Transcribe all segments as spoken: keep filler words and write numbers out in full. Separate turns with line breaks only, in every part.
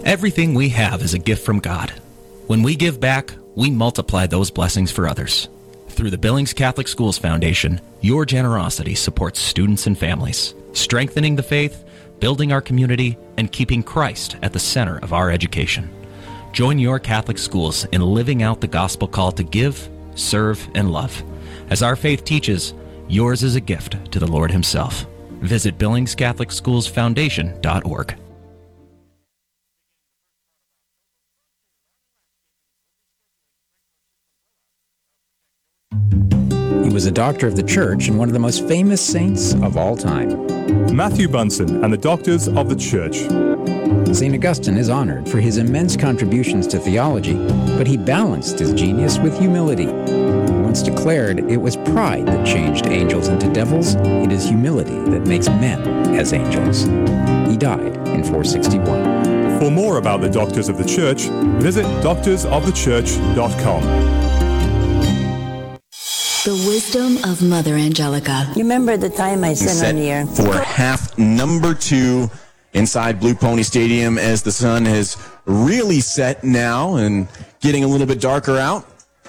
Everything we have is a gift from God. When we give back, we multiply those blessings for others. Through the Billings Catholic Schools Foundation, your generosity supports students and families, strengthening the faith, building our community, and keeping Christ at the center of our education. Join your Catholic schools in living out the gospel call to give, serve, and love. As our faith teaches, yours is a gift to the Lord himself. Visit Billings Catholic Schools Foundation dot org.
He was a doctor of the church and one of the most famous saints of all time.
Matthew Bunson and the Doctors of the Church.
Saint Augustine is honored for his immense contributions to theology, but he balanced his genius with humility. He once declared, "It was pride that changed angels into devils. It is humility that makes men as angels." He died in four sixty-one.
For more about the Doctors of the Church, visit doctors of the church dot com.
The wisdom of Mother Angelica.
You remember the time I said on the air?
For half number two inside Blue Pony Stadium as the sun has really set now and getting a little bit darker out.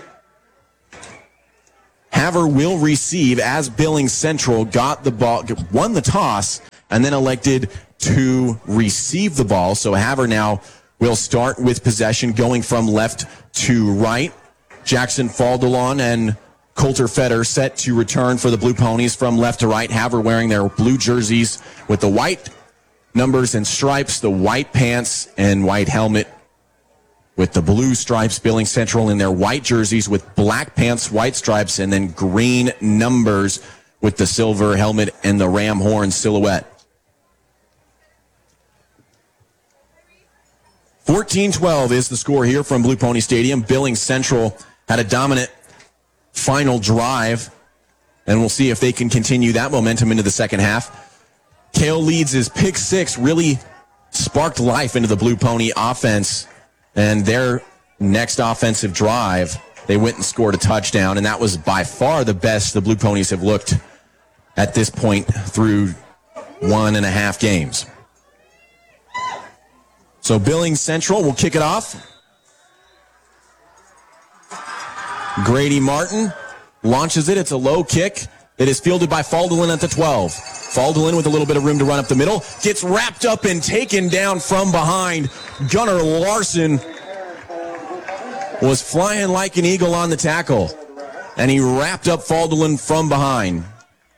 Havre will receive as Billings Central got the ball, won the toss, and then elected to receive the ball. So Havre now will start with possession going from left to right. Jackson Faldelon and Coulter Fetter set to return for the Blue Ponies from left to right. Havre wearing their blue jerseys with the white numbers and stripes, the white pants and white helmet with the blue stripes. Billings Central in their white jerseys with black pants, white stripes, and then green numbers with the silver helmet and the ram horn silhouette. fourteen twelve is the score here from Blue Pony Stadium. Billings Central had a dominant final drive, and we'll see if they can continue that momentum into the second half. Cale Leeds' pick six really sparked life into the Blue Pony offense, and their next offensive drive, they went and scored a touchdown, and that was by far the best the Blue Ponies have looked at this point through one and a half games. So Billings Central will kick it off. Grady Martin launches it. It's a low kick. It is fielded by Faldelin at the twelve. Faldelin with a little bit of room to run up the middle. Gets wrapped up and taken down from behind. Gunnar Larson was flying like an eagle on the tackle, and he wrapped up Faldelin from behind.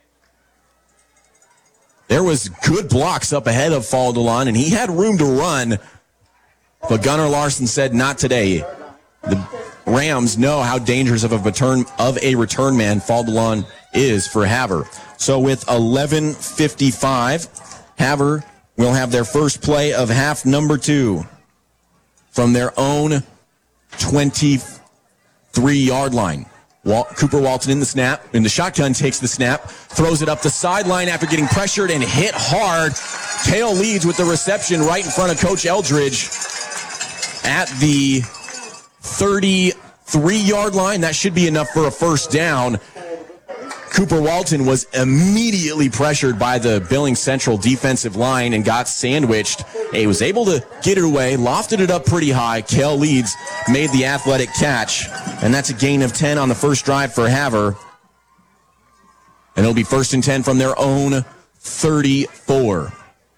There was good blocks up ahead of Faldelin, and he had room to run, but Gunnar Larson said, not today. The Rams know how dangerous of a return of a return man Faldelon is for Havre. So with eleven fifty-five, Havre will have their first play of half number two from their own twenty-three-yard line. Wal- Cooper Walton in the snap, in the shotgun, takes the snap, throws it up the sideline after getting pressured and hit hard. Cale Leeds with the reception right in front of Coach Eldridge at the thirty-three-yard line. That should be enough for a first down. Cooper Walton was immediately pressured by the Billings Central defensive line and got sandwiched. He was able to get it away, lofted it up pretty high. Cale Leeds made the athletic catch, and that's a gain of ten on the first drive for Havre. And it'll be first and ten from their own thirty-four.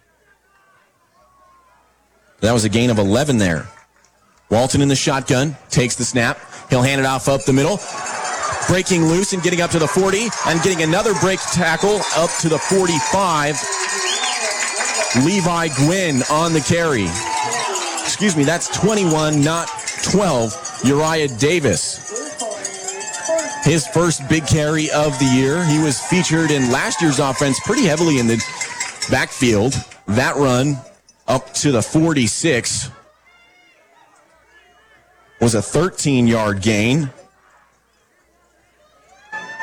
That was a gain of eleven there. Walton in the shotgun, takes the snap. He'll hand it off up the middle. Breaking loose and getting up to the forty, and getting another break tackle up to the forty-five. Levi Gwynn on the carry. Excuse me, that's twenty-one, not twelve. Uriah Davis. His first big carry of the year. He was featured in last year's offense pretty heavily in the backfield. That run up to the forty-six was a thirteen-yard gain.